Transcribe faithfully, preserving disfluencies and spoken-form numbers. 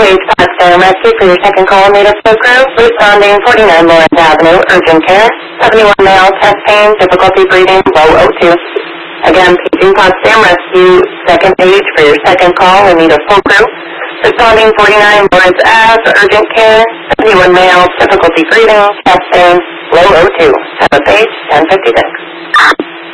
page Potsdam Rescue for your second call, native flow crew. Responding forty-nine Lawrence Avenue, urgent care. seventy-one male, chest pain, difficulty breathing, low O two. Again, paging Potsdam Rescue, second page for your second call, in need of flow crew. Responding forty-nine Lawrence Ave, urgent care. seventy-one male, difficulty breathing, chest pain, low O two. Have a page, ten fifty-six.